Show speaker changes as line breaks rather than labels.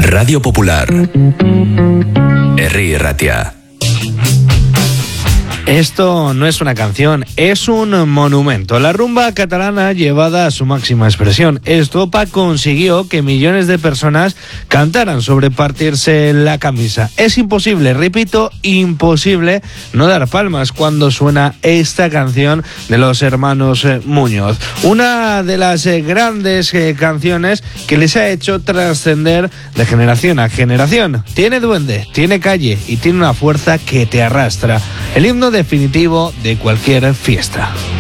Radio Popular. Herri Irratia.
Esto no es una canción, es un monumento. La rumba catalana llevada a su máxima expresión. Estopa consiguió que millones de personas cantaran sobre partirse la camisa. Es imposible, repito, imposible no dar palmas cuando suena esta canción de los hermanos Muñoz. Una de las grandes canciones que les ha hecho trascender de generación a generación. Tiene duende, tiene calle y tiene una fuerza que te arrastra. El himno definitivo de cualquier fiesta.